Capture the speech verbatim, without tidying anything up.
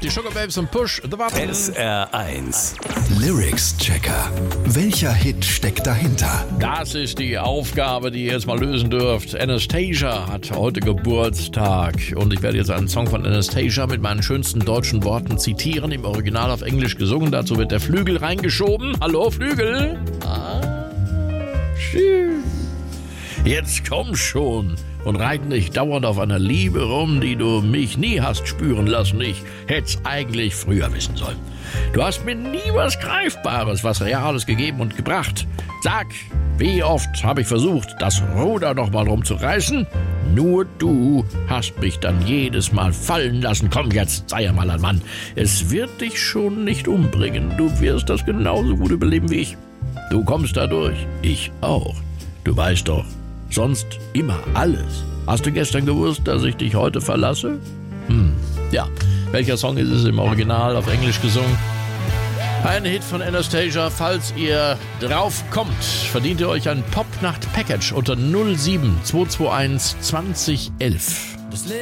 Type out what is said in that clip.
die Sugar Babes und Push the Button. S R eins Lyrics Checker. Welcher Hit steckt dahinter? Das ist die Aufgabe, die ihr jetzt mal lösen dürft. Anastasia hat heute Geburtstag und ich werde jetzt einen Song von Anastasia mit meinen schönsten deutschen Worten zitieren, im Original auf Englisch gesungen. Dazu wird der Flügel reingeschoben. Hallo Flügel. Ah, schön. Jetzt komm schon und reit nicht dauernd auf einer Liebe rum, die du mich nie hast spüren lassen. Ich hätt's eigentlich früher wissen sollen. Du hast mir nie was Greifbares, was Reales gegeben und gebracht. Sag, wie oft habe ich versucht, das Ruder noch mal rumzureißen? Nur du hast mich dann jedes Mal fallen lassen. Komm jetzt, sei ja mal ein Mann. Es wird dich schon nicht umbringen. Du wirst das genauso gut überleben wie ich. Du kommst da durch. Ich auch. Du weißt doch, sonst immer alles. Hast du gestern gewusst, dass ich dich heute verlasse? Hm, ja. Welcher Song ist es im Original auf Englisch gesungen? Ein Hit von Anastasia. Falls ihr drauf kommt, verdient ihr euch ein Pop-Nacht-Package unter null sieben zwei zwei eins zwanzig elf.